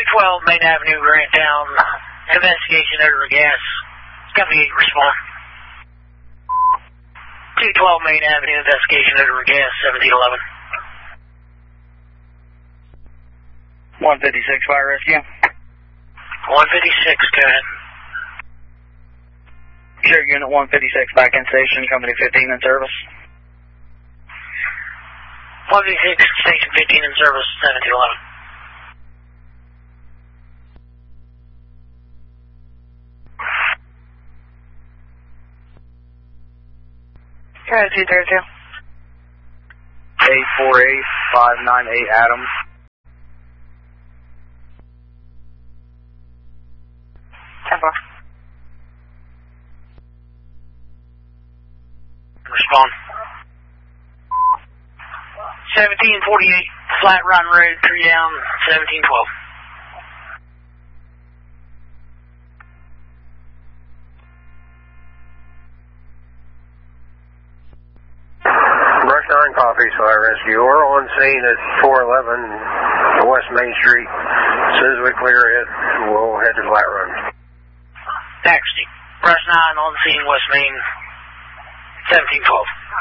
212 Main Avenue, Granttown. Investigation odor of gas. Company 8 respond. 212 Main Avenue, investigation odor of gas, 1711. 156 fire rescue. 156, go ahead. Sure, unit 156 back in station, company 15 in service. 156, station 15 in service, 1711. Go ahead, 232. 848-598 Adams. Respond. 1748 Flat Run Road, tree down, 1712. Brush 9 copies, fire rescue. We're on scene at 411 West Main Street. As soon as we clear it, we'll head to Flat Run. Taxi. Brush 9 on scene, West Main, 1712.